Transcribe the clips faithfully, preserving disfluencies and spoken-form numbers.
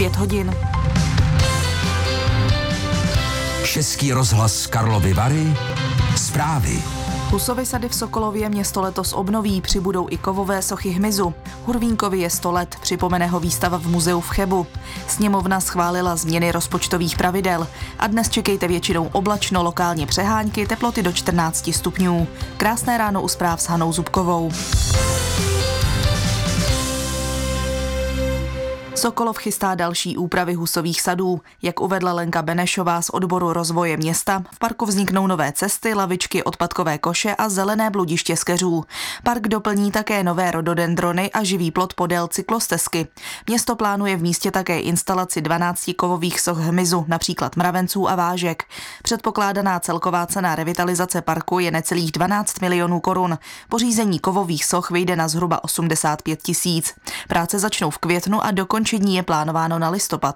Pět hodin. Český rozhlas Karlovy Vary. Zprávy. Husovy sady v Sokolově město letos obnoví, přibudou i kovové sochy hmyzu. Hurvínkovi je sto let, připomene ho výstava v muzeu v Chebu. Sněmovna schválila změny rozpočtových pravidel a dnes čekejte většinou oblačno, lokálně přehánky, teploty do čtrnáct stupňů. Krásné ráno u zpráv s Hanou Zubkovou. Sokolov chystá další úpravy husových sadů. Jak uvedla Lenka Benešová z odboru rozvoje města, v parku vzniknou nové cesty, lavičky, odpadkové koše a zelené bludiště z keřů. Park doplní také nové rododendrony a živý plot podél cyklostezky. Město plánuje v místě také instalaci dvanácti kovových soch hmyzu, například mravenců a vážek. Předpokládaná celková cena revitalizace parku je necelých dvanáct milionů korun. Pořízení kovových soch vyjde na zhruba osmdesát pět tisíc. Práce začnou v květnu a dokončení je plánováno na listopad.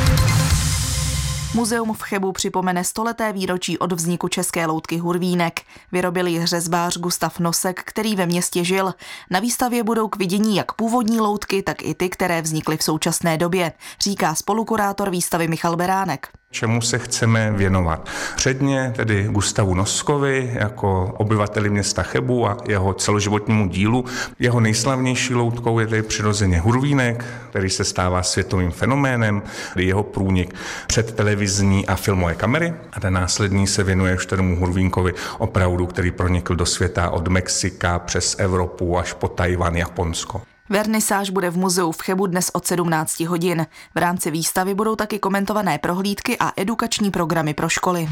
Muzeum v Chebu připomene stoleté výročí od vzniku české loutky Hurvínek. Vyrobil ji řezbář Gustav Nosek, který ve městě žil. Na výstavě budou k vidění jak původní loutky, tak i ty, které vznikly v současné době, říká spolukurátor výstavy Michal Beránek. Čemu se chceme věnovat? Předně tedy Gustavu Noskovi jako obyvateli města Chebu a jeho celoživotnímu dílu. Jeho nejslavnější loutkou je tedy přirozeně Hurvínek, který se stává světovým fenoménem, jeho průnik před televizní a filmové kamery. A ten následní se věnuje už tomu Hurvínkovi opravdu, který pronikl do světa od Mexika přes Evropu až po Tajvan, Japonsko. Vernisáž bude v muzeu v Chebu dnes od sedmnáct hodin. V rámci výstavy budou taky komentované prohlídky a edukační programy pro školy.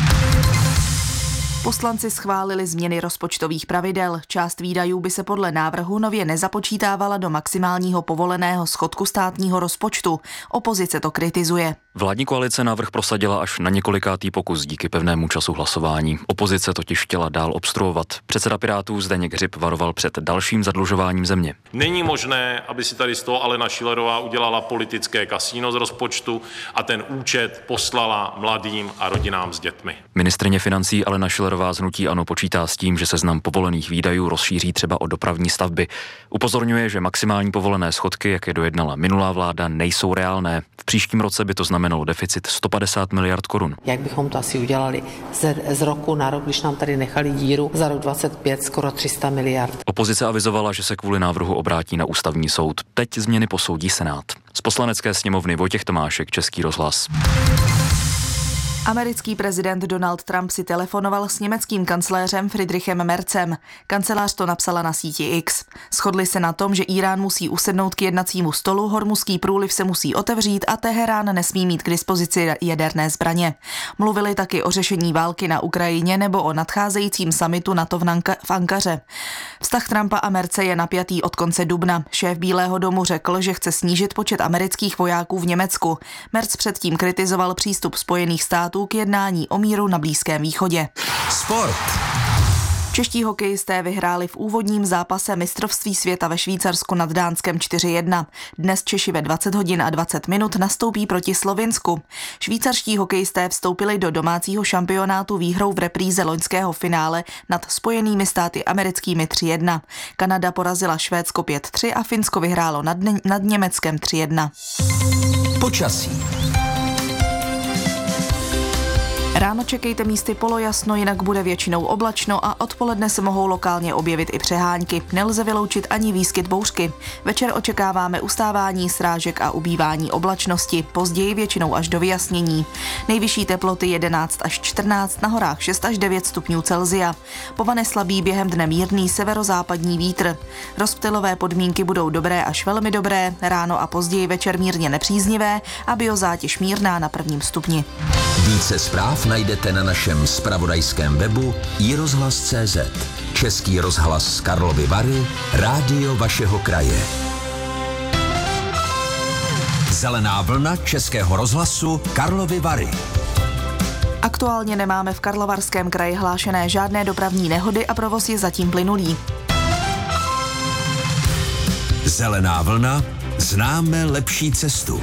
Poslanci schválili změny rozpočtových pravidel. Část výdajů by se podle návrhu nově nezapočítávala do maximálního povoleného schodku státního rozpočtu. Opozice to kritizuje. Vládní koalice návrh prosadila až na několikátý pokus díky pevnému času hlasování. Opozice totiž chtěla dál obstruovat. Předseda Pirátů Zdeněk Hřib varoval před dalším zadlužováním země. Není možné, aby si tady z toho Alena Schillerová udělala politické kasíno z rozpočtu a ten účet poslala mladým a rodinám s dětmi. Ministryně financí Alena Schillerová z hnutí ANO počítá s tím, že seznam povolených výdajů rozšíří třeba o dopravní stavby. Upozorňuje, že maximální povolené schodky, jak je dojednala minulá vláda, nejsou reálné. V příštím roce by to znamenalo deficit sto padesát miliard korun. Jak bychom to asi udělali z, z roku na rok, když nám tady nechali díru za rok dvacet pět skoro tři sta miliard. Opozice avizovala, že se kvůli návrhu obrátí na ústavní soud. Teď změny posoudí Senát. Z Poslanecké sněmovny Vojtěch Tomášek, Český rozhlas. Americký prezident Donald Trump si telefonoval s německým kancléřem Friedrichem Merzem. Kancelář to napsala na síti X. Shodli se na tom, že Irán musí usednout k jednacímu stolu, Hormuzský průliv se musí otevřít a Teherán nesmí mít k dispozici jaderné zbraně. Mluvili taky o řešení války na Ukrajině nebo o nadcházejícím summitu NATO v, Nanka- v Ankaře. Vztah Trumpa a Merze je napjatý od konce dubna. Šéf Bílého domu řekl, že chce snížit počet amerických vojáků v Německu. Merz předtím kritizoval přístup Spojených států k jednání o míru na Blízkém východě. Sport. Čeští hokejisté vyhráli v úvodním zápase mistrovství světa ve Švýcarsku nad Dánskem čtyři jedna. Dnes Češi ve dvacet hodin a dvacet minut nastoupí proti Slovinsku. Švýcarští hokejisté vstoupili do domácího šampionátu výhrou v repríze loňského finále nad Spojenými státy americkými tři jedna. Kanada porazila Švédsko pět tři a Finsko vyhrálo nad, nad Německem tři jedna. Počasí. Ráno čekejte místy polojasno, jinak bude většinou oblačno a odpoledne se mohou lokálně objevit i přehánky. Nelze vyloučit ani výskyt bouřky. Večer očekáváme ustávání srážek a ubývání oblačnosti, později většinou až do vyjasnění. Nejvyšší teploty jedenáct až čtrnáct, na horách šest až devět stupňů Celsia. Povane slabý, během dne mírný severozápadní vítr. Rozptylové podmínky budou dobré až velmi dobré, ráno a později večer mírně nepříznivé a biozátěž mírná na prvním stupni. Více zpráv najdete na našem zpravodajském webu i rozhlas tečka cé zet. Český rozhlas Karlovy Vary, rádio vašeho kraje. Zelená vlna Českého rozhlasu Karlovy Vary. Aktuálně nemáme v Karlovarském kraji hlášené žádné dopravní nehody a provoz je zatím plynulý. Zelená vlna, známe lepší cestu.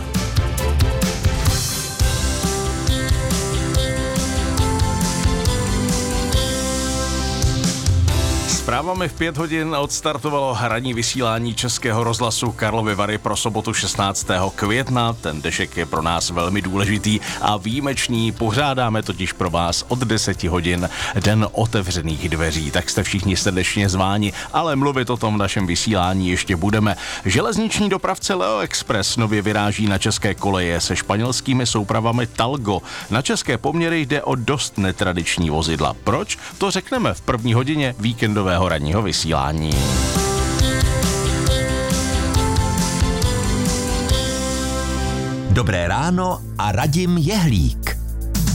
Zprávami v pět hodin odstartovalo ranní vysílání Českého rozhlasu Karlovy Vary pro sobotu šestnáctého května. Ten dnešek je pro nás velmi důležitý a výjimečný. Pořádáme totiž pro vás od deseti hodin den otevřených dveří. Tak jste všichni srdečně zváni, ale mluvit o tom v našem vysílání ještě budeme. Železniční dopravce Leo Express nově vyráží na české koleje se španělskými soupravami Talgo. Na české poměry jde o dost netradiční vozidla. Proč? To řekneme v první hodině víkendového ranního vysílání. Dobré ráno a Radim Jehlík.